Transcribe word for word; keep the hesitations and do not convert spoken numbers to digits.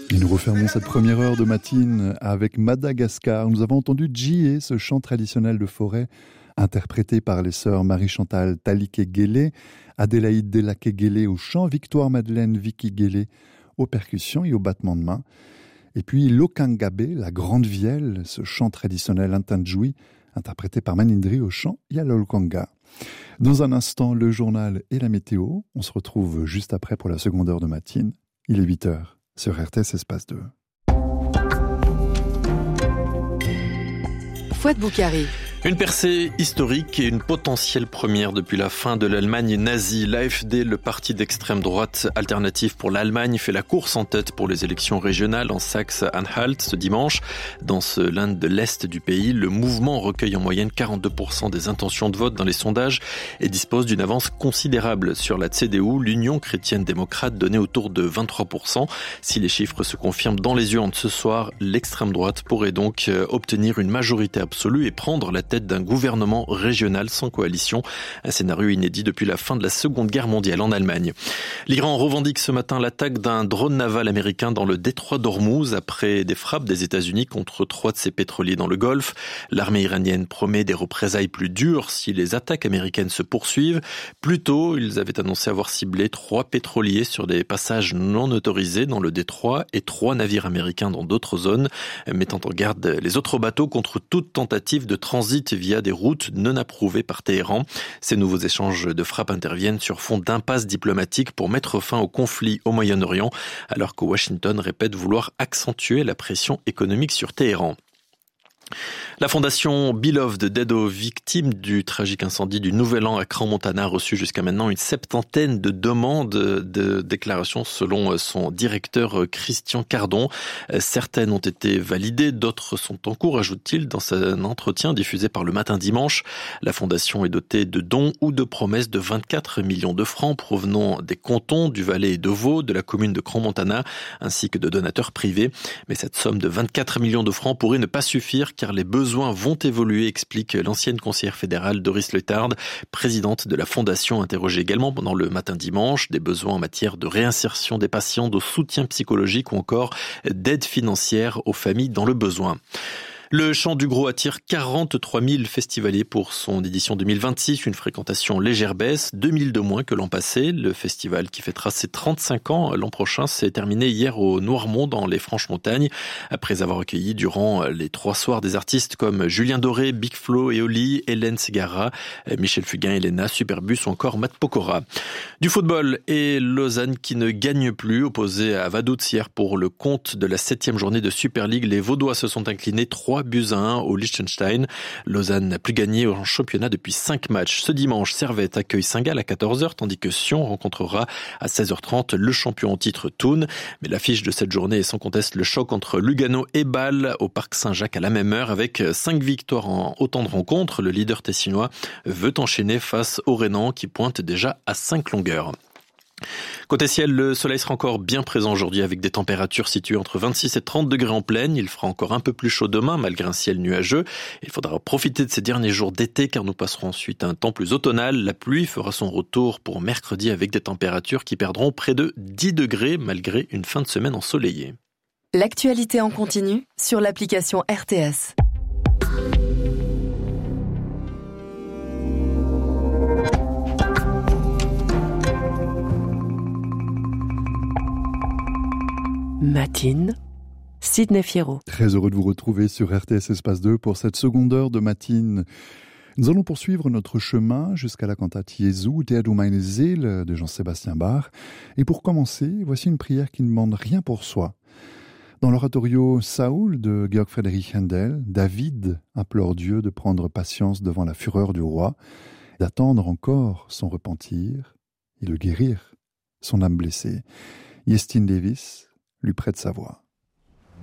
Et nous refermons cette première heure de matinée avec Madagascar. Nous avons entendu Djie, ce chant traditionnel de forêt, interprété par les sœurs Marie-Chantal Talike-Guélé, Adélaïde Delaké-Guélé au chant, Victoire-Madeleine Vicky-Guélé aux percussions et au battement de main. Et puis Lokangabé, la grande vielle, ce chant traditionnel Intanjoui, interprété par Manindri au chant Yalolkanga. Dans un instant, le journal et la météo. On se retrouve juste après pour la seconde heure de matinée. Il est huit heures. Sur R T S Espace deux. Fouad Boukari. Une percée historique et une potentielle première depuis la fin de l'Allemagne nazie. L'A F D, le parti d'extrême droite alternatif pour l'Allemagne, fait la course en tête pour les élections régionales en Saxe-Anhalt ce dimanche. Dans ce land de l'Est du pays, le mouvement recueille en moyenne quarante-deux pour cent des intentions de vote dans les sondages et dispose d'une avance considérable sur la C D U, l'Union chrétienne-démocrate, donnée autour de vingt-trois pour cent. Si les chiffres se confirment dans les urnes ce soir, l'extrême droite pourrait donc obtenir une majorité absolue et prendre la tête d'un gouvernement régional sans coalition. Un scénario inédit depuis la fin de la Seconde Guerre mondiale en Allemagne. L'Iran revendique ce matin l'attaque d'un drone naval américain dans le détroit d'Ormuz après des frappes des États-Unis contre trois de ses pétroliers dans le Golfe. L'armée iranienne promet des représailles plus dures si les attaques américaines se poursuivent. Plus tôt, ils avaient annoncé avoir ciblé trois pétroliers sur des passages non autorisés dans le détroit et trois navires américains dans d'autres zones, mettant en garde les autres bateaux contre toute tentative de transit via des routes non approuvées par Téhéran. Ces nouveaux échanges de frappes interviennent sur fond d'impasse diplomatique pour mettre fin au conflit au Moyen-Orient, alors que Washington répète vouloir accentuer la pression économique sur Téhéran. La fondation Beloved d'aide aux victimes du tragique incendie du Nouvel An à Crans-Montana a reçu jusqu'à maintenant une septantaine de demandes de déclaration selon son directeur Christian Cardon. Certaines ont été validées, d'autres sont en cours, ajoute-t-il dans un entretien diffusé par Le Matin dimanche. La fondation est dotée de dons ou de promesses de vingt-quatre millions de francs provenant des cantons du Valais et de Vaud, de la commune de Crans-Montana, ainsi que de donateurs privés. Mais cette somme de vingt-quatre millions de francs pourrait ne pas suffire car les besoins vont évoluer, explique l'ancienne conseillère fédérale Doris Leutard, présidente de la fondation, interrogée également pendant Le Matin dimanche, des besoins en matière de réinsertion des patients, de soutien psychologique ou encore d'aide financière aux familles dans le besoin. Le Chant du Gros attire quarante-trois mille festivaliers pour son édition deux mille vingt-six, une fréquentation légère baisse, deux mille de moins que l'an passé. Le festival qui fêtera ses trente-cinq ans l'an prochain s'est terminé hier au Noirmont dans les Franches-Montagnes, après avoir accueilli durant les trois soirs des artistes comme Julien Doré, Big Flo et Oli, Hélène Ségara, Michel Fugain, Elena, Superbus ou encore Matt Pokora. Du football et Lausanne qui ne gagne plus, opposé à Vaduz hier pour le compte de la septième journée de Super League. Les Vaudois se sont inclinés trois buts à un au Liechtenstein. Lausanne n'a plus gagné en championnat depuis cinq matchs. Ce dimanche, Servette accueille Saint-Gall à quatorze heures, tandis que Sion rencontrera à seize heures trente le champion en titre Thun. Mais l'affiche de cette journée est sans conteste le choc entre Lugano et Bâle au Parc Saint-Jacques à la même heure. Avec cinq victoires en autant de rencontres, le leader tessinois veut enchaîner face au Rhénan qui pointe déjà à cinq longueurs. Côté ciel, le soleil sera encore bien présent aujourd'hui avec des températures situées entre vingt-six et trente degrés en plaine. Il fera encore un peu plus chaud demain malgré un ciel nuageux. Il faudra profiter de ces derniers jours d'été car nous passerons ensuite un temps plus automnal. La pluie fera son retour pour mercredi avec des températures qui perdront près de dix degrés malgré une fin de semaine ensoleillée. L'actualité en continu sur l'application R T S. Matine, Sidney Fierro. Très heureux de vous retrouver sur R T S Espace deux pour cette seconde heure de matine. Nous allons poursuivre notre chemin jusqu'à la cantate Jesu, Der du meine Seele de Jean-Sébastien Bach. Et pour commencer, voici une prière qui ne demande rien pour soi. Dans l'oratorio Saoul de Georg Friedrich Händel, David implore Dieu de prendre patience devant la fureur du roi, d'attendre encore son repentir et de guérir son âme blessée. Yestin Davis lui prête sa voix.